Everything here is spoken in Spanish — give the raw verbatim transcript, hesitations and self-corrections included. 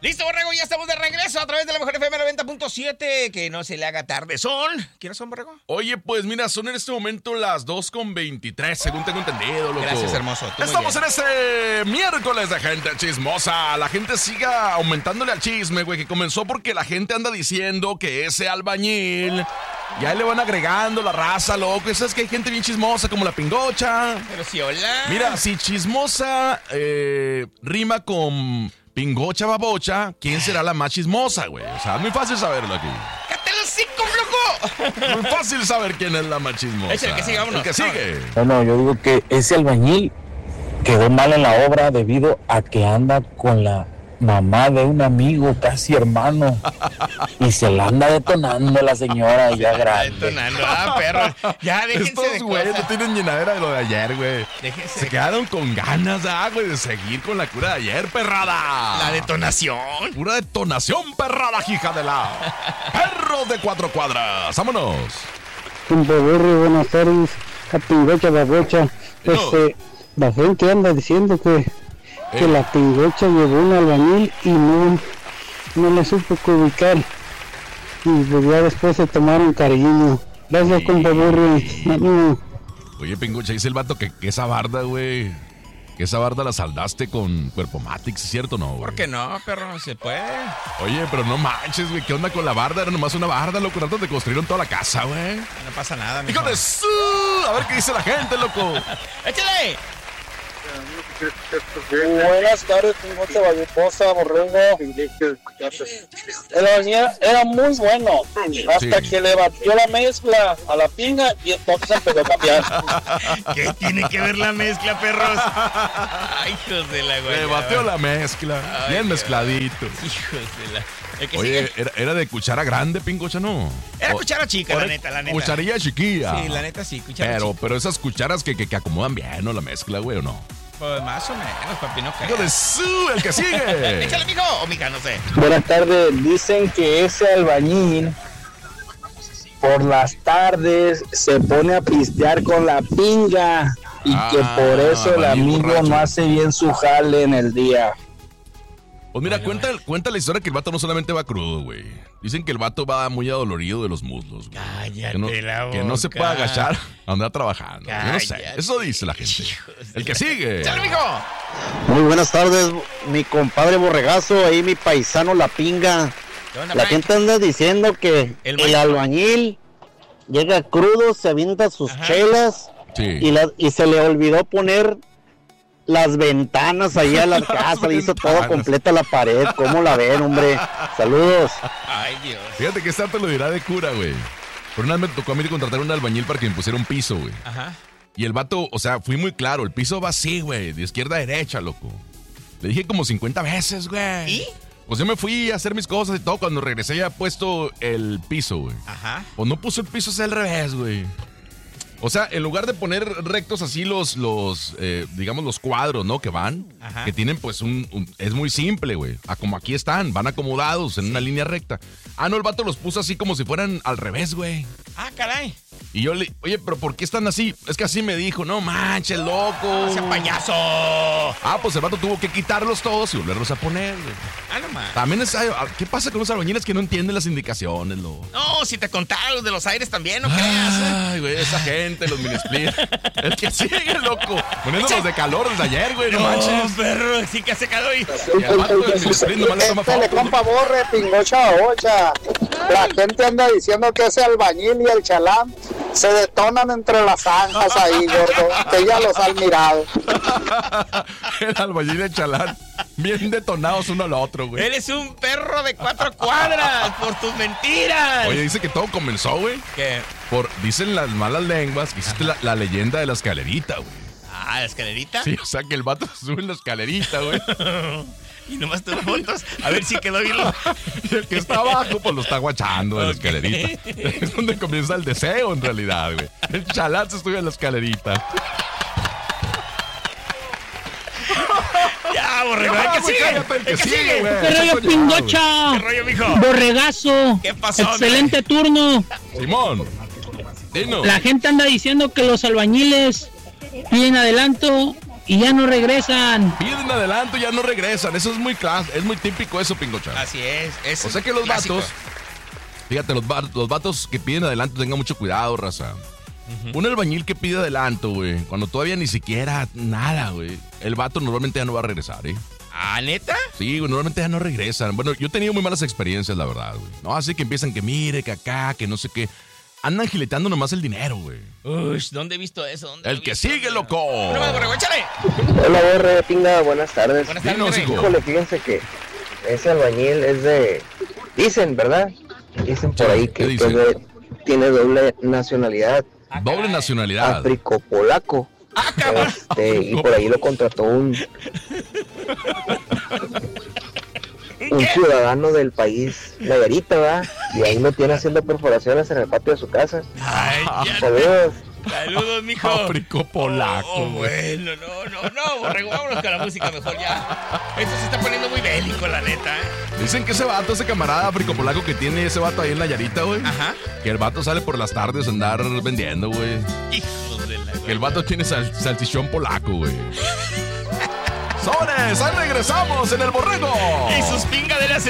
Listo, Borrego, ya estamos de regreso a través de la Mejor F M noventa punto siete. Que no se le haga tarde. ¿Son? ¿Quiénes son, Borrego? Oye, pues mira, son en este momento las dos con veintitrés, según tengo entendido, loco. Gracias, hermoso. Tú Estamos en este miércoles de gente chismosa. La gente siga aumentándole al chisme, güey, que comenzó porque la gente anda diciendo que ese albañil... Ya le van agregando la raza, loco. ¿Sabes que hay gente bien chismosa como la Pingocha? Pero sí, hola. Mira, si chismosa eh, rima con Pingocha babocha, ¿quién será la más chismosa, güey? O sea, es muy fácil saberlo aquí. ¡Cállate los cinco, flojo! Muy fácil saber quién es la más chismosa. Es el que sigue, vámonos. El que sigue. Bueno, yo digo que ese albañil quedó mal en la obra debido a que anda con la mamá de un amigo, casi hermano, y se la anda detonando la señora ya grande. Detonando, ah, perro. Ya, déjense Estos de güey no cosas. tienen llenadera de lo de ayer, güey. Déjense Se de- quedaron con ganas, ah, güey, de seguir con la cura de ayer, perrada. La detonación. Pura detonación, perrada, hija de la... Perros de cuatro cuadras. Vámonos. Burro, buenas tardes, a Pingocha Babocha. No. Este, la gente anda diciendo que, que Eh. la Pingocha llevó un albañil y no, no le supo que ubicar. Y pues ya después se tomaron cariño. Gracias, compa Burro. No. Oye, Pingocha, dice el vato que, que esa barda, güey, que esa barda la saldaste con Cuerpo Matix, ¿es cierto o no, güey? ¿Por qué no, perro? Se puede. Oye, pero no manches, güey, ¿qué onda con la barda? Era nomás una barda, loco, tanto te construyeron toda la casa, güey. No pasa nada, mijo. ¡Hijo de su! A ver qué dice la gente, loco. ¡Échale! Buenas tardes, Pingocha Babosa, Borrego. El albañil era muy bueno hasta Sí. que le batió la mezcla a la pinga y entonces empezó a cambiar. ¿Qué tiene que ver la mezcla, perros? Ay, hijos de la güey. Le bateó la mezcla, Ay, bien qué mezcladito. Hijos de la... El que Oye, sigue. era, era de cuchara grande, Pingocha, ¿no? Era O- cuchara chica, o la era neta, la neta. Cucharilla chiquilla. Sí, la neta sí, cuchara Pero, chica. pero esas cucharas que, que, que acomodan bien, ¿no? La mezcla, güey, ¿o no? Pues más o menos, papi, no ¡Hijo de creas. su! ¡El que sigue! Échale, mijo. O mija, no sé. Buenas tardes, dicen que ese albañil por las tardes se pone a pistear con la pinga y Ah, que por eso el albañil amigo borracho. no hace bien su jale en el día. Pues mira, cuenta, cuenta la historia que el vato no solamente va crudo, güey. Dicen que el vato va muy adolorido de los muslos, güey. Cállate Que no, la que no se boca. puede agachar, anda trabajando. Yo no sé, Cállate. eso dice la gente. Hijos de El que la- sigue. ¡Échale, mijo! Muy buenas tardes, mi compadre Borregazo, ahí mi paisano La Pinga. ¿Qué onda, La Frank? gente anda diciendo que El el, maestro. albañil llega crudo, se avienta sus Ajá. chelas Sí. y, la- y se le olvidó poner las ventanas ahí a la casa, le hizo todo ventanas. completa la pared. ¿Cómo la ven, hombre? Saludos. Ay, Dios. Fíjate que esta te lo dirá de cura, güey. Por una vez me tocó a mí contratar un albañil para que me pusiera un piso, güey. Ajá. Y el vato, o sea, fui muy claro, el piso va así, güey, de izquierda a derecha, loco. Le dije como cincuenta veces, güey. ¿Y? Pues yo me fui a hacer mis cosas y todo, cuando regresé ya puesto el piso, güey. Ajá. Pues no puso el piso así al revés, güey. O sea, en lugar de poner rectos así los, los eh, digamos, los cuadros, ¿no? Que van, Ajá. que tienen pues un, un- es muy simple, güey. A como aquí están, van acomodados en una línea recta. Ah, no, el vato los puso así como si fueran al revés, güey. Ah, caray. Y yo le, oye, pero ¿por qué están así? Es que así me dijo, no manches, loco. ¡No sea payaso! Ah, pues el vato tuvo que quitarlos todos y volverlos a poner, güey. Ah, no más. También es, ay, ¿qué pasa con los albañiles que no entienden las indicaciones, loco? No, si te contaron los de los aires también, no creas. ¿eh? Ay, güey, esa gente, los minisplit. El que sigue, loco. Poniéndonos de calor desde ayer, güey, no, No, manches. perro, sí que hace calor y... Y al vato del minisplit nomás le toma Este le fotos. compa Borre, Pingocha Babocha. La gente anda diciendo que ese albañil y el chalán se detonan entre las zanjas ahí, gordo. Que ya los han mirado. El albañil y el chalán, bien detonados uno al otro, güey. Eres un perro de cuatro cuadras por tus mentiras. Oye, dice que todo comenzó, güey, ¿Qué? por, dicen las malas lenguas, que hiciste la, la leyenda de la escalerita, güey. Ah, ¿la escalerita? Sí, o sea que el vato sube en la escalerita, güey. Y nomás tuve fotos. A ver si quedó bien. lo- Y el que está abajo, pues lo está guachando en la Ok. escalerita. Es donde comienza el deseo, en realidad, güey. El chalán se sube en la escalerita. Ya, borrego, Ya, el que güey, sigue. cállate, el que El que sigue, sigue. güey. ¿Qué rollo, ¿Qué Pingocha? ¿Qué rollo, mijo? Borregazo. ¿Qué pasó, Excelente turno. Simón, dinos. La gente anda diciendo que los albañiles piden adelanto y ya no regresan. Piden adelanto y ya no regresan. Eso es muy clas- es muy típico eso, Pingocha. Así es. es O sea que los clásico. vatos, fíjate, los, va- los vatos que piden adelanto tengan mucho cuidado, raza. Uh-huh. Un albañil que pide adelanto, güey, cuando todavía ni siquiera nada, güey, el vato normalmente ya no va a regresar, ¿eh? ¿Ah, neta? Sí, güey, normalmente ya no regresan. Bueno, yo he tenido muy malas experiencias, la verdad, güey. No, así que empiezan que mire, que acá, que no sé qué. Andan giletando nomás el dinero, güey. Uy, ¿dónde he visto eso? ¿Dónde El lo he que visto? sigue, loco. Bueno, va, borrego, échale. Hola, Borre, pinga, buenas tardes. Buenas tardes, Dinos, Borre. hijo. Híjole, fíjense que ese albañil es de... Dicen, ¿verdad? Dicen por ahí ¿Qué que, que dicen? es de- tiene doble nacionalidad, Doble nacionalidad. africo-polaco. Ah, cabrón. Este, y por ahí lo contrató un, un ¿Qué? ciudadano del país, Nayarita, ¿verdad? Y ahí lo tiene haciendo perforaciones en el patio de su casa. Ay, ya. Saludos. Saludos, mijo. Áfrico polaco. Oh, oh, güey. bueno, no, no, no, borrego, vámonos con la música mejor ya. Esto se está poniendo muy bélico, la neta, ¿eh? Dicen que ese vato, ese camarada africo-polaco que tiene ese vato ahí en la Yarita, güey. Ajá. Que el vato sale por las tardes a andar vendiendo, güey. Hijos de la... Que el vato tiene sal- salchichón polaco, güey. ¡Sobres! ¡Ahí regresamos en el borrego! Y sus pingaderas